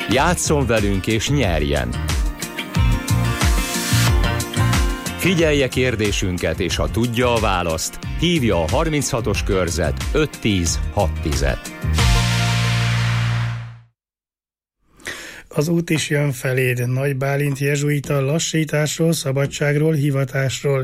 Játsszon velünk és nyerjen! Figyelje kérdésünket, és ha tudja a választ, hívja a 36-os körzet 510-610-et. Az út is jön feléd. Nagy Bálint jezsuita lassításról, szabadságról, hivatásról.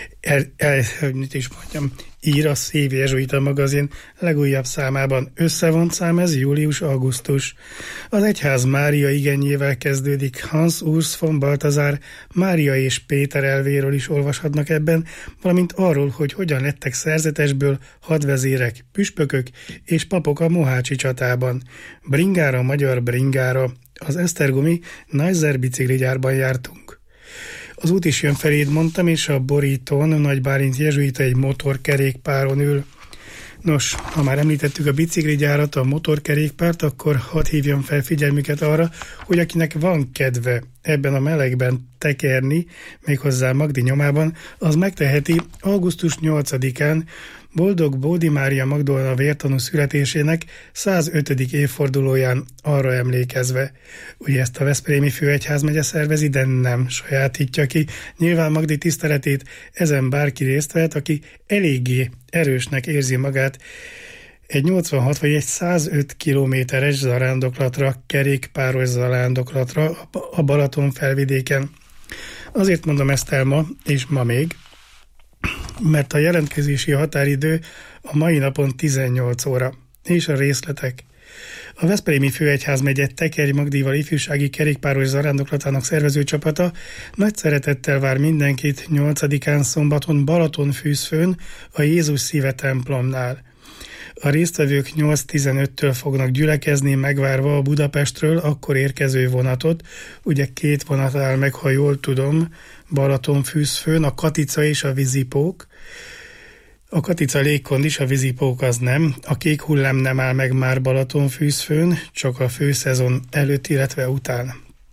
Mit is mondjam, ír a Szív jezsuita magazin legújabb számában. Összevont szám ez, július-augusztus. Az egyház Mária igenjével kezdődik. Hans Urs von Balthasar Mária és Péter elvéről is olvashatnak ebben, valamint arról, hogy hogyan lettek szerzetesből hadvezérek, püspökök és papok a mohácsi csatában. Bringára, magyar bringára. Az esztergomi Neisser bicikligyárban jártunk. Az út is jön feléd, mondtam, és a borítón Nagy Bálint jezsuita egy motorkerékpáron ül. Nos, ha már említettük a bicikligyárat, a motorkerékpárt, akkor hadd hívjam fel figyelmüket arra, hogy akinek van kedve ebben a melegben tekerni, méghozzá Magdi nyomában, az megteheti augusztus 8-án, Boldog Bódi Mária Magdolna vértanú születésének 105. évfordulóján arra emlékezve. Ugye ezt a Veszprémi Főegyházmegye szervezi, de nem sajátítja ki. Nyilván Magdi tiszteletét ezen bárki részt vehet, aki eléggé erősnek érzi magát egy 86 vagy egy 105 kilométeres zarándoklatra, kerékpáros zarándoklatra a Balaton felvidéken. Azért mondom ezt el ma, és ma még, mert a jelentkezési határidő a mai napon 18 óra, és a részletek. A Veszprémi Főegyházmegye Tekerj Magdival ifjúsági kerékpáros zarándoklatának szervezőcsapata nagy szeretettel vár mindenkit 8-án szombaton Balatonfűzfőn a Jézus Szíve templomnál. A résztvevők 8:15-től fognak gyülekezni, megvárva a Budapestről akkor érkező vonatot. Ugye 2 vonat áll meg, ha jól tudom, Balatonfűzfőn, a Katica és a Vízipók. A Katica légkondis, a Vízipók az nem. A Kék Hullám nem áll meg már Balatonfűzfőn, csak a főszezon előtt, illetve után.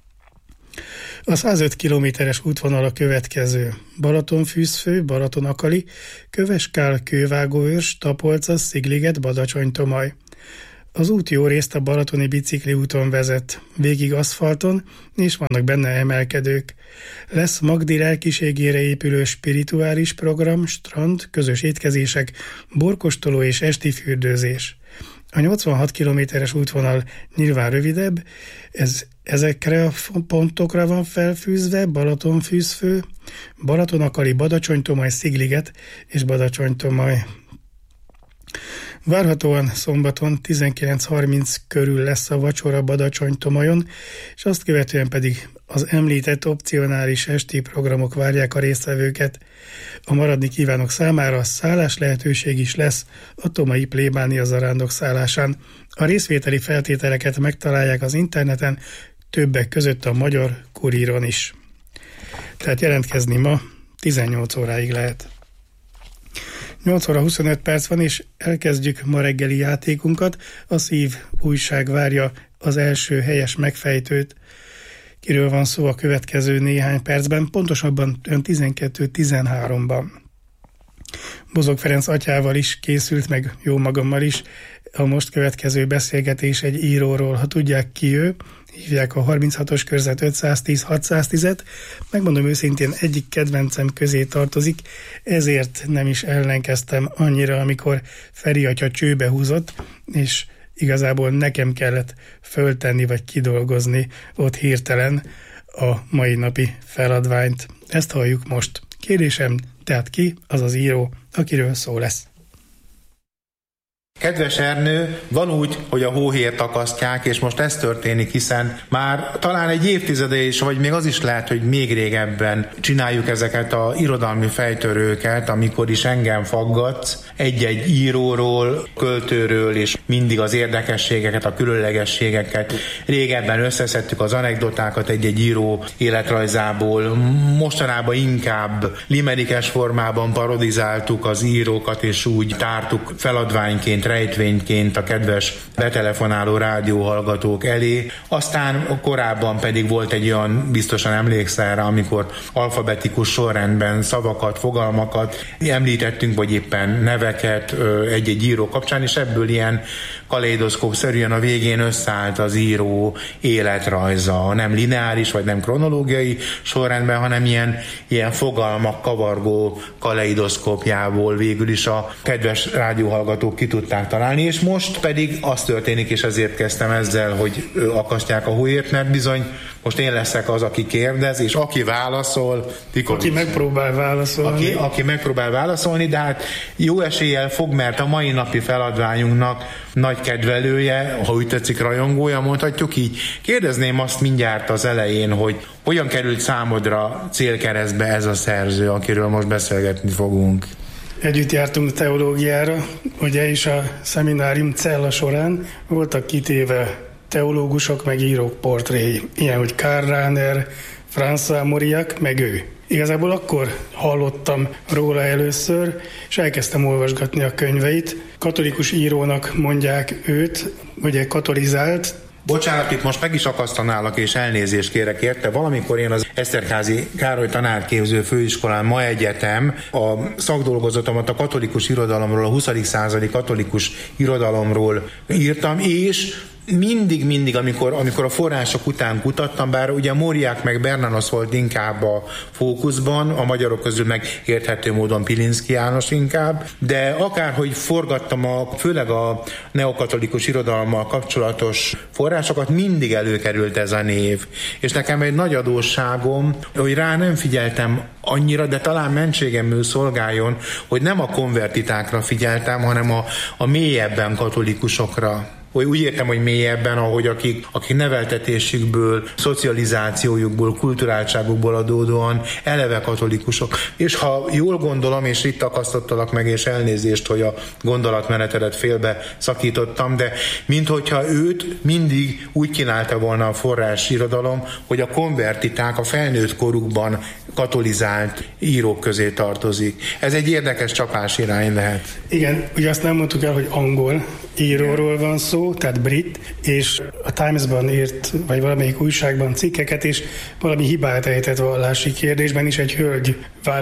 A 105 kilométeres útvonal a következő: Balatonfűzfő, Balatonakali, Köveskál, Kővágóőrs, Tapolca, Szigliget, Badacsony-Tomaj. Az út jó részt a balatoni bicikliúton vezet, végig aszfalton, és vannak benne emelkedők. Lesz Magdi lelkiségére épülő spirituális program, strand, közös étkezések, borkostoló és esti fürdőzés. A 86 kilométeres útvonal nyilván rövidebb, ezekre a pontokra van felfűzve: Balatonfűzfő, Balatonakali, Badacsony-Tomaj, Szigliget és Badacsony-Tomaj. Várhatóan szombaton 19:30 körül lesz a vacsora Badacsony-Tomajon, és azt követően pedig az említett opcionális esti programok várják a résztvevőket. A maradni kívánok számára szállás lehetőség is lesz a tomai plébánia zarándok szállásán. A részvételi feltételeket megtalálják az interneten, többek között a Magyar Kuríron is. Tehát jelentkezni ma 18 óráig lehet. 8 óra 25 perc van, és elkezdjük ma reggeli játékunkat. A Szív újság várja az első helyes megfejtőt. Kiről van szó a következő néhány percben, pontosabban 12:13-ban. Bozog Ferenc atyával is készült, meg jó magammal is a most következő beszélgetés egy íróról. Ha tudják ki ő, hívják a 36-os körzet 510-610-et. Megmondom őszintén, egyik kedvencem közé tartozik, ezért nem is ellenkeztem annyira, amikor Feri atya csőbe húzott, és igazából nekem kellett föltenni vagy kidolgozni ott hirtelen a mai napi feladványt. Ezt halljuk most. Kérdésem, tehát ki az az író, akiről szó lesz? Kedves Ernő, van úgy, hogy a hóhért akasztják, és most ez történik, hiszen már talán egy évtizede is, vagy még az is lehet, hogy még régebben csináljuk ezeket a irodalmi fejtörőket, amikor is engem faggatsz egy-egy íróról, költőről, és mindig az érdekességeket, a különlegességeket. Régebben összeszedtük az anekdotákat egy-egy író életrajzából, mostanában inkább limerikes formában parodizáltuk az írókat, és úgy tártuk feladványként rejtvényként a kedves betelefonáló rádióhallgatók elé. Aztán korábban pedig volt egy olyan, biztosan emlékszel rá, amikor alfabetikus sorrendben szavakat, fogalmakat említettünk, vagy éppen neveket egy-egy író kapcsán, és ebből ilyen kaleidoszkópszerűen a végén összeállt az író életrajza, nem lineáris, vagy nem kronológiai sorrendben, hanem ilyen fogalmak kavargó kaleidoszkópjából végül is a kedves rádióhallgatók ki tudták találni, és most pedig az történik, és ezért kezdtem ezzel, hogy akasztják a hóért, mert bizony most én leszek az, aki kérdez, és aki válaszol, Aki megpróbál válaszolni. Aki megpróbál válaszolni, de hát jó eséllyel fog, mert a mai napi feladványunknak nagy kedvelője, ha úgy tetszik rajongója, mondhatjuk így. Kérdezném azt mindjárt az elején, hogy hogyan került számodra célkeresztbe ez a szerző, akiről most beszélgetni fogunk. Együtt jártunk teológiára, ugye is a szeminárium cella során voltak kitéve teológusok, meg írók portréi, ilyen, hogy Karl Rahner, François Mauriac, meg ő. Igazából akkor hallottam róla először, és elkezdtem olvasgatni a könyveit. Katolikus írónak mondják őt, ugye katolizált. Bocsánat, itt most meg is akasztanálak, és elnézést kérek érte. Valamikor én az Eszterházy Károly Tanárképző Főiskolán, ma egyetem, a szakdolgozatomat a katolikus irodalomról, a 20. századi katolikus irodalomról írtam, és mindig, amikor a források után kutattam, bár ugye Mauriac meg Bernanos volt inkább a fókuszban, a magyarok közül meg érthető módon Pilinszky János inkább, de akárhogy forgattam főleg a neokatolikus irodalommal kapcsolatos forrásokat, mindig előkerült ez a név. És nekem egy nagy adósságom, hogy rá nem figyeltem annyira, de talán mentségemül szolgáljon, hogy nem a konvertitákra figyeltem, hanem a mélyebben katolikusokra. Úgy értem, hogy mélyebben, ahogy akik neveltetésükből, szocializációjukból, kulturáltságukból adódóan eleve katolikusok. És ha jól gondolom, és itt akasztottalak meg, és elnézést, hogy a gondolatmenetedet félbe szakítottam, de minthogyha őt mindig úgy kínálta volna a forrás irodalom, hogy a konvertiták a felnőtt korukban katolizált írók közé tartozik. Ez egy érdekes csapás irány lehet. Igen, ugye azt nem mondtuk el, hogy angol íróról van szó, tehát brit, és a Times-ban írt, vagy valamelyik újságban cikkeket, és valami hibát ejtett vallási kérdésben is egy hölgy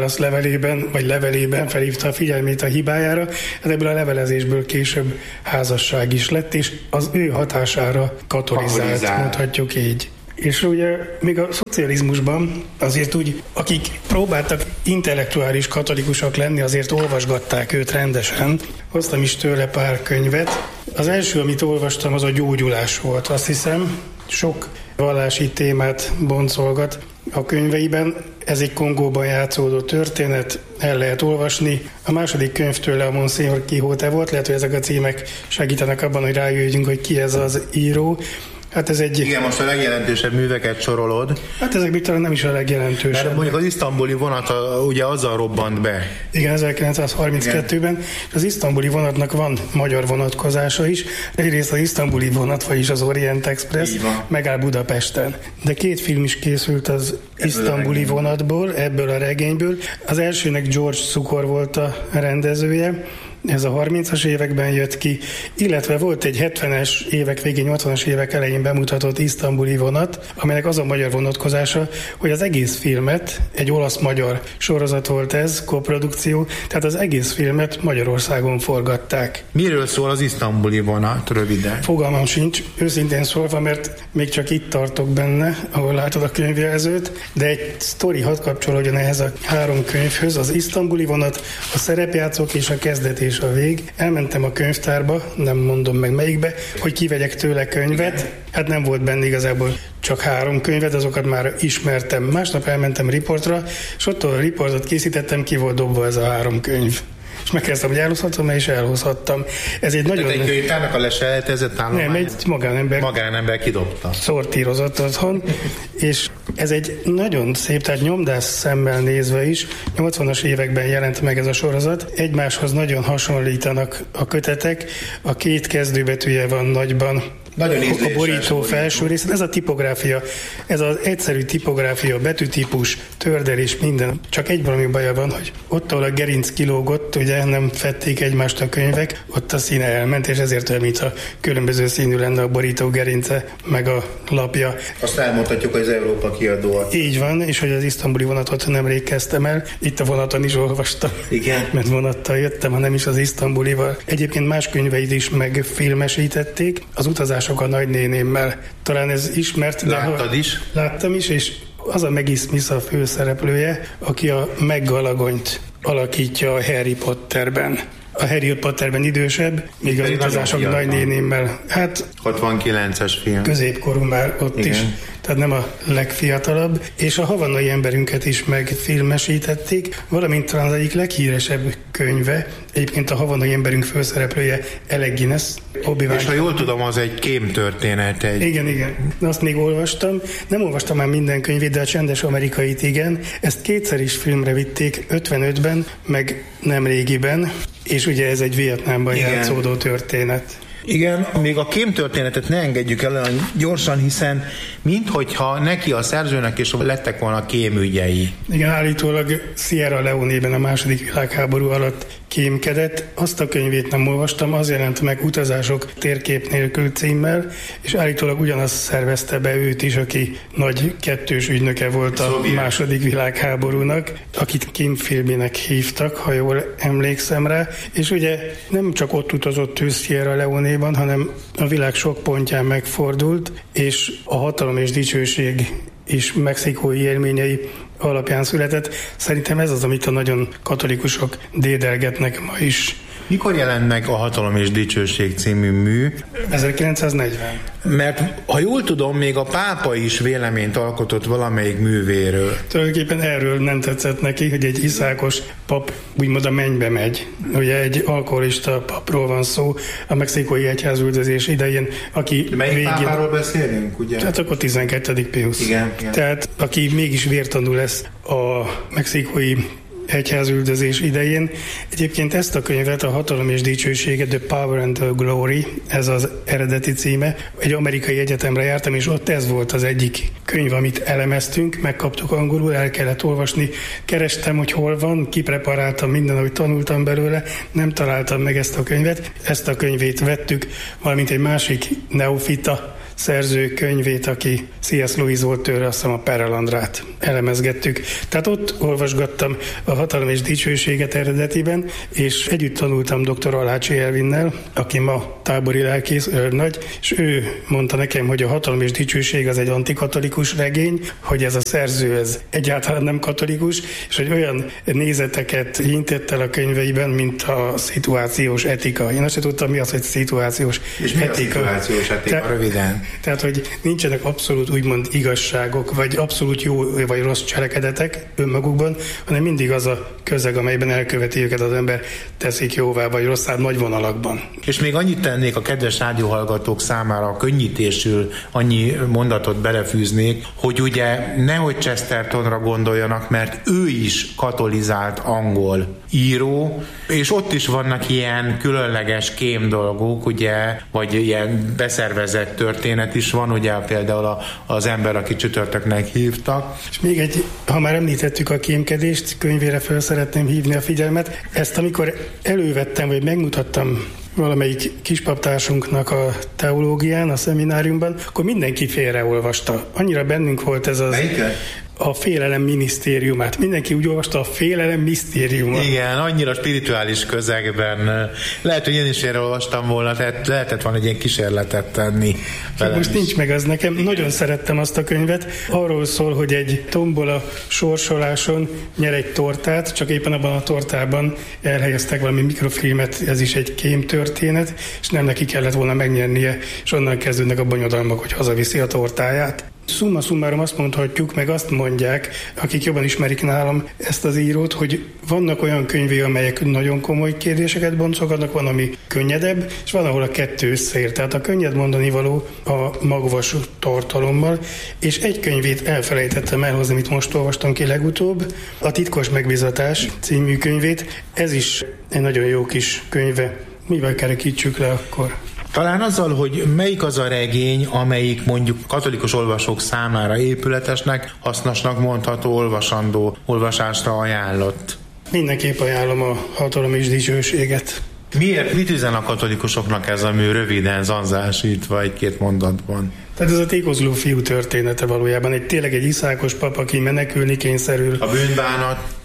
levelében felhívta a figyelmét a hibájára, ebből a levelezésből később házasság is lett, és az ő hatására katolizált, mondhatjuk így. És ugye még a szocializmusban azért úgy, akik próbáltak intellektuális katolikusok lenni, azért olvasgatták őt rendesen. Hoztam is tőle pár könyvet. Az első, amit olvastam, az a gyógyulás volt. Azt hiszem, sok vallási témát boncolgat a könyveiben. Ez egy Kongóban játszódó történet, el lehet olvasni. A második könyv tőle a Monsignor Quixote volt, lehet, hogy ezek a címek segítenek abban, hogy rájöjjünk, hogy ki ez az író. Hát ez egy... Igen, most a legjelentősebb műveket sorolod. Hát ezek még talán nem is a legjelentősebb. Mert mondjuk az isztambuli vonat ugye azzal robbant be. Igen, 1932-ben. Az isztambuli vonatnak van magyar vonatkozása is. Egyrészt az isztambuli vonat, vagyis az Orient Express megáll Budapesten. De 2 film is készült az isztambuli vonatból, ebből a regényből. Az elsőnek George Cukor volt a rendezője. Ez a 30-as években jött ki, illetve volt egy 70-es évek végén, 80-as évek elején bemutatott isztambuli vonat, amelynek az a magyar vonatkozása, hogy az egész filmet, egy olasz-magyar sorozat volt ez, koprodukció, tehát az egész filmet Magyarországon forgatták. Miről szól az isztambuli vonat, röviden? Fogalmam sincs, őszintén szólva, mert még csak itt tartok benne, ahol látod a könyvjelzőt, de egy sztori hadd kapcsolódjon ehhez a 3 könyvhöz, az isztambuli vonat, a szerepjátszók és a kezdet és a vég. Elmentem a könyvtárba, nem mondom meg melyikbe, hogy kivegyek tőle könyvet. Hát nem volt benne igazából csak 3 könyvet, azokat már ismertem. Másnap elmentem riportra, és ott a riportot készítettem, ki volt dobva ez a 3 könyv. És megkezdtem, hogy elhozhatom, és elhozhattam. Ez egy nagyon... Tehát egy könyvtárnak a leselejtezett állomány? Nem, egy magánember kidobta. Szortírozott otthon, és ez egy nagyon szép, tehát nyomdász szemmel nézve is, 80-as években jelent meg ez a sorozat. Egymáshoz nagyon hasonlítanak a kötetek, a 2 kezdőbetűje van nagyban a borító felső részen. Ez a tipográfia, ez az egyszerű tipográfia, betűtípus, tördelés, minden. Csak egy valami baja van, hogy ott, ahol a gerinc kilógott, ugye nem fették egymást a könyvek, ott a színe elment, és ezért olyan, mintha különböző színű lenne a borító gerince, meg a lapja. Azt elmondhatjuk, hogy az Európa kiadó. Így van, és hogy az isztambuli vonatot nemrég kezdtem el. Itt a vonaton is olvastam. Igen. Mert vonattal jöttem, ha nem is az isztambulival. Egyébként más könyveit is megfilmesítették. Az Utazások a nagynénémmel. Talán ez ismert. Láttad is? Láttam is, és az a Maggie Smith a főszereplője, aki a McGalagonyt alakítja a Harry Potterben. A Harry Potterben idősebb, még az Utazások nagynénémmel. Hát 69-es film. Középkorú már ott igen. is. Tehát nem a legfiatalabb, és a Havannai emberünket is megfilmesítették, valamint talán az egyik leghíresebb könyve, egyébként a Havannai emberünk főszereplője Alec Guinness. És ha jól tudom, az egy kémtörténet. Igen. Azt még olvastam. Nem olvastam már minden könyvét, de a Csendes amerikait igen. Ezt kétszer is filmre vitték, 55-ben, meg nem régiben, és ugye ez egy Vietnámban játszódó történet. Igen, még a kémtörténetet ne engedjük el olyan gyorsan, hiszen minthogyha neki a szerzőnek is lettek volna kémügyei. Igen, állítólag Sierra Leone-ben a II. Világháború alatt kémkedett. Azt a könyvét nem olvastam, az jelent meg Utazások térkép nélkül címmel, és állítólag ugyanazt szervezte be őt is, aki nagy kettős ügynöke volt a II. Világháborúnak, akit kémfilmének hívtak, ha jól emlékszem rá, és ugye nem csak ott utazott ő Sierra Leone-ban, hanem a világ sok pontján megfordult, és a Hatalom és dicsőség és mexikói élményei alapján született. Szerintem ez az, amit a nagyon katolikusok dédelgetnek ma is. Mikor jelent meg a Hatalom és dicsőség című mű? 1940. Mert ha jól tudom, még a pápa is véleményt alkotott valamelyik művéről. Tulajdonképpen erről nem tetszett neki, hogy egy iszákos pap úgymond a mennybe megy. Ugye egy alkoholista papról van szó a mexikói egyházüldözés idején, aki melyik végén... pápáról beszélünk, ugye? Tehát akkor 12. Pius. Igen. Tehát aki mégis vértanú lesz a mexikói egyházüldözés idején. Egyébként ezt a könyvet, a Hatalom és dicsősége, The Power and the Glory, ez az eredeti címe. Egy amerikai egyetemre jártam, és ott ez volt az egyik könyv, amit elemeztünk, megkaptuk angolul, el kellett olvasni. Kerestem, hogy hol van, kipreparáltam minden, amit tanultam belőle, nem találtam meg ezt a könyvet. Ezt a könyvét vettük, valamint egy másik neofita szerző könyvét, aki C.S. Lewis volt tőle, azt hiszem a Perelandrát elemezgettük. Tehát ott olvasgattam a Hatalom és dicsőséget eredetiben, és együtt tanultam dr. Alácsi Elvinnel, aki ma tábori lelkész, őrnagy, és ő mondta nekem, hogy a Hatalom és dicsőség az egy antikatolikus regény, hogy ez a szerző ez egyáltalán nem katolikus, és hogy olyan nézeteket hintett el a könyveiben, mint a szituációs etika. Én azt sem tudtam, mi az, hogy szituációs és etika. És mi a szituációs etika, röviden? Tehát, hogy nincsenek abszolút úgymond igazságok, vagy abszolút jó vagy rossz cselekedetek önmagukban, hanem mindig az a közeg, amelyben elköveti őket az ember, teszik jóvá vagy rosszá nagy vonalakban. És még annyit tennék a kedves rádióhallgatók számára, a könnyítésül annyi mondatot belefűznék, hogy ugye nehogy Chestertonra gondoljanak, mert ő is katolizált angol író, és ott is vannak ilyen különleges kém dolgok, ugye, vagy ilyen beszervezett történet is van, ugye például az ember, aki csütörtöknek hívtak. És még egy, ha már említettük a kémkedést, könyvére fel szeretném hívni a figyelmet. Ezt amikor elővettem, vagy megmutattam valamelyik kispaptársunknak a teológián, a szemináriumban, akkor mindenki félreolvasta. Annyira bennünk volt ez az... Melyiket? A félelem minisztériumát. Mindenki úgy olvasta a félelem misztériumát. Igen, annyira spirituális közegben. Lehet, hogy én is olvastam volna, tehát lehetett volna egy ilyen kísérletet tenni. Most nincs meg az nekem. Nagyon szerettem azt a könyvet. Arról szól, hogy egy tombola sorsoláson nyer egy tortát, csak éppen abban a tortában elhelyeztek valami mikrofilmet, ez is egy kémtörténet, és nem neki kellett volna megnyernie, és onnan kezdődnek a bonyodalmak, hogy hazaviszi a tortáját. Summa summarum azt mondhatjuk, meg azt mondják, akik jobban ismerik nálam ezt az írót, hogy vannak olyan könyvei, amelyek nagyon komoly kérdéseket boncolgatnak, van, ami könnyedebb, és van, ahol a kettő összeér. Tehát a könnyed mondani való a magvas tartalommal, és egy könyvét elfelejtettem elhozni, amit most olvastam ki legutóbb, a Titkos megbízatás című könyvét. Ez is egy nagyon jó kis könyve. Mivel kerekítsük le akkor? Talán azzal, hogy melyik az a regény, amelyik mondjuk katolikus olvasók számára épületesnek, hasznosnak mondható, olvasandó, olvasásra ajánlott. Mindenképp ajánlom a Hatalom és dicsőséget. Mit üzen a katolikusoknak ez a mű röviden, zanzásítva egy-két mondatban? Tehát ez a tékozló fiú története valójában. Tényleg egy iszákos pap, aki menekülni kényszerül. A bűnbánat?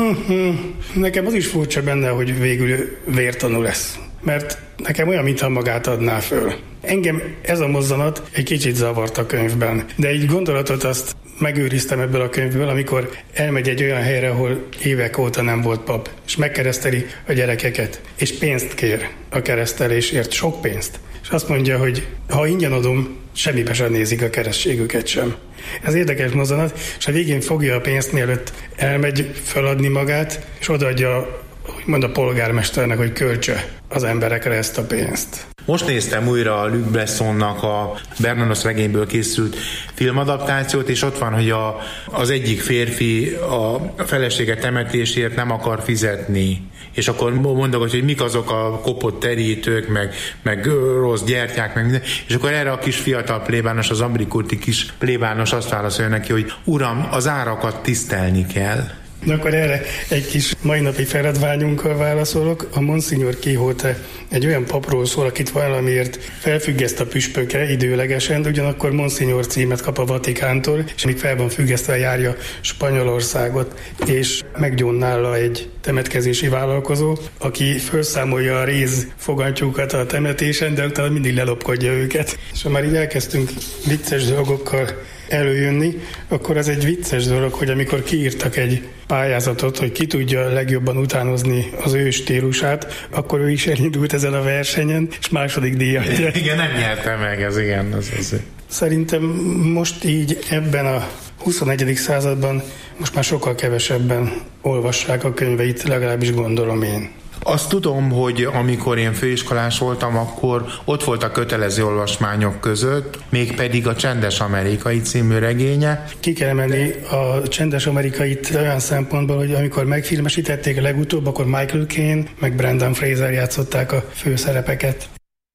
Nekem az is furcsa benne, hogy végül vértanú lesz. Mert nekem olyan, mintha magát adná föl. Engem ez a mozzanat egy kicsit zavart a könyvben. De egy gondolatot azt megőriztem ebből a könyvből, amikor elmegy egy olyan helyre, ahol évek óta nem volt pap, és megkereszteli a gyerekeket, és pénzt kér a keresztelésért, sok pénzt. És azt mondja, hogy ha ingyen adom, semmibe sem nézik a keresztségüket sem. Ez érdekes mozzanat, és a végén fogja a pénzt, mielőtt elmegy feladni magát, és odaadja, úgymond a polgármesternek, hogy költse az emberekre ezt a pénzt. Most néztem újra a Luc Bessonnak a Bernanos regényből készült filmadaptációt, és ott van, hogy az egyik férfi a felesége temetésért nem akar fizetni. És akkor mondogat, hogy mik azok a kopott terítők, meg rossz gyertyák, meg minden. És akkor erre a kis fiatal plébános, az ambrikurti kis plébános azt válaszolja neki, hogy uram, az árakat tisztelni kell. De akkor erre egy kis mai napi feledványunkkal válaszolok. A Monsignor Quixote egy olyan papról szól, akit valamiért felfüggeszt a püspöke időlegesen, de ugyanakkor Monsignor címet kap a Vatikántól, és még fel van függesztve, járja Spanyolországot, és meggyón nála egy temetkezési vállalkozó, aki felszámolja a réz fogantyúkat a temetésen, de utána mindig lelopkodja őket. És ha már így elkezdtünk vicces dolgokkal előjönni, akkor az egy vicces dolog, hogy amikor kiírtak egy pályázatot, hogy ki tudja legjobban utánozni az ő stílusát, akkor ő is elindult ezen a versenyen, és második díjat nyert. Igen, nem nyerte meg, ez igen. Az. Szerintem most így ebben a 21. században most már sokkal kevesebben olvassák a könyveit, legalábbis gondolom én. Azt tudom, hogy amikor én főiskolás voltam, akkor ott volt a kötelező olvasmányok között, mégpedig a Csendes Amerikai című regénye. Ki kell emelni a Csendes Amerikait olyan szempontból, hogy amikor megfilmesítették a legutóbb, akkor Michael Caine meg Brendan Fraser játszották a főszerepeket.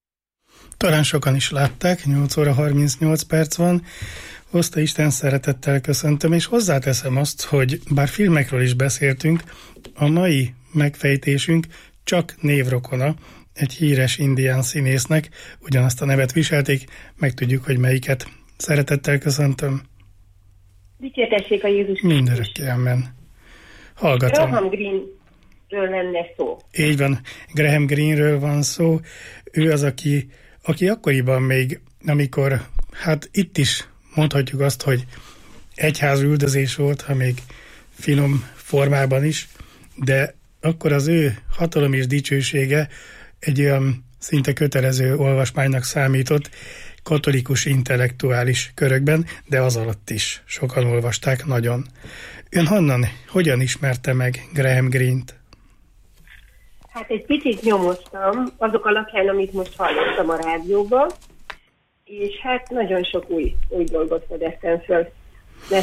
Talán sokan is látták, 8 óra 38 perc van. Oszta Isten szeretettel köszöntöm, és hozzáteszem azt, hogy bár filmekről is beszéltünk, a mai megfejtésünk csak névrokona egy híres indián színésznek, ugyanazt a nevet viselték, megtudjuk, hogy melyiket. Szeretettel köszöntöm. Dicsértessék a Jézus. Mindörökké, amen. Hallgatom. Graham Greenről lenne szó. Így van, Graham Greenről van szó. Ő az, aki akkoriban még, amikor, hát itt is mondhatjuk azt, hogy egyházüldözés volt, ha még finom formában is, de akkor az ő Hatalom és dicsősége egy olyan szinte kötelező olvasmánynak számított katolikus intellektuális körökben, de az alatt is sokan olvasták nagyon. Ön honnan, hogyan ismerte meg Graham Greene-t? Hát egy picit nyomoztam azok alapján, amit most hallottam a rádióban, és hát nagyon sok új dolgot fedeztem föl, de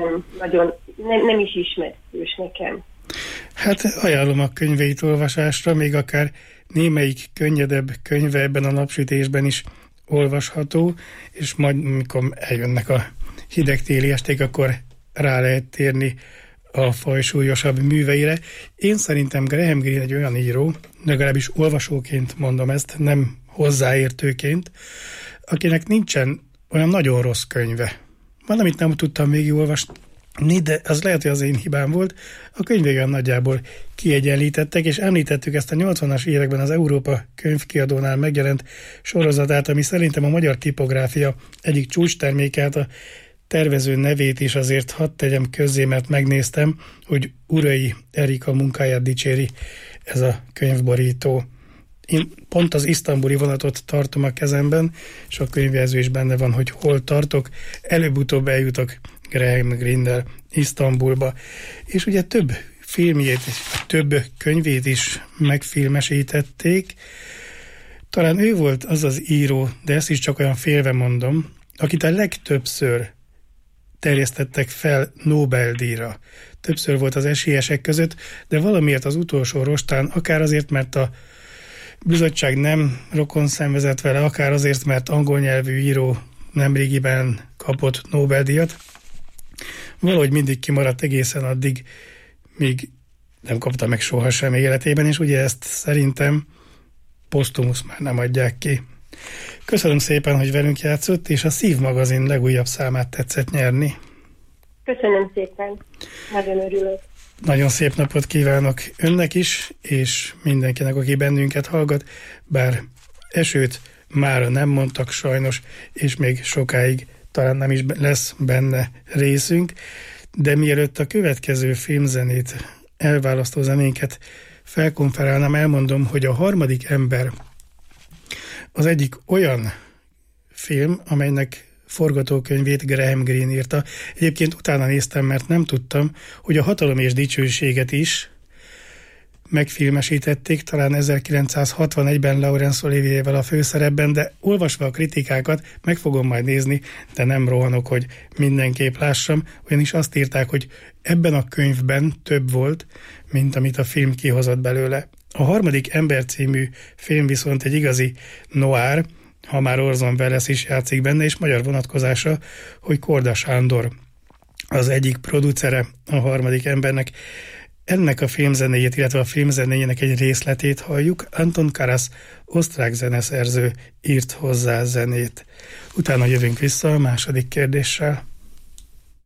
nem is ismerős nekem. Hát ajánlom a könyveit olvasásra, még akár némelyik könnyedebb könyve ebben a napsütésben is olvasható, és majd, amikor eljönnek a hideg téli esték, akkor rá lehet térni a fajsúlyosabb műveire. Én szerintem Graham Greene egy olyan író, legalábbis olvasóként mondom ezt, nem hozzáértőként, akinek nincsen olyan nagyon rossz könyve. Valamit nem tudtam végigolvasni, de az lehet, hogy az én hibám volt. A könyvében nagyjából kiegyenlítettek, és említettük ezt a 80-as években az Európa könyvkiadónál megjelent sorozatát, ami szerintem a magyar tipográfia egyik csúcstermékát, a tervező nevét is azért hadd tegyem közzé, mert megnéztem, hogy Urai Erika munkáját dicséri ez a könyvborító. Én pont az isztambuli vonatot tartom a kezemben, és a könyvjelző is benne van, hogy hol tartok. Előbb-utóbb eljutok Graham Greene-nel Isztambulba. És ugye több filmjét, több könyvét is megfilmesítették. Talán ő volt az az író, de ezt is csak olyan félve mondom, akit a legtöbbször terjesztettek fel Nobel-díjra. Többször volt az esélyesek között, de valamiért az utolsó rostán, akár azért, mert a bizottság nem rokon szenvezett vele, akár azért, mert angol nyelvű író nemrégiben kapott Nobel-díjat. Valahogy mindig kimaradt egészen addig, míg nem kapta meg sohasem életében, és ugye ezt szerintem posztumusz már nem adják ki. Köszönöm szépen, hogy velünk játszott, és a Szív magazin legújabb számát tetszett nyerni. Köszönöm szépen, nagyon örülök. Nagyon szép napot kívánok önnek is, és mindenkinek, aki bennünket hallgat, bár esőt mára nem mondtak sajnos, és még sokáig talán nem is lesz benne részünk, de mielőtt a következő filmzenét, elválasztó zenénket felkonferálnám, elmondom, hogy A harmadik ember az egyik olyan film, amelynek forgatókönyvét Graham Greene írta. Egyébként utána néztem, mert nem tudtam, hogy a Hatalom és dicsőséget is megfilmesítették, talán 1961-ben Laurence Olivierével a főszerepben, de olvasva a kritikákat meg fogom majd nézni, de nem rohanok, hogy mindenképp lássam, ugyanis azt írták, hogy ebben a könyvben több volt, mint amit a film kihozott belőle. A harmadik ember című film viszont egy igazi noir, ha már Orson Welles is játszik benne, és magyar vonatkozása, hogy Korda Sándor az egyik producere a harmadik embernek. Ennek a filmzenéjét, illetve a filmzenéjének egy részletét halljuk. Anton Karas, osztrák zeneszerző írt hozzá zenét. Utána jövünk vissza a második kérdéssel.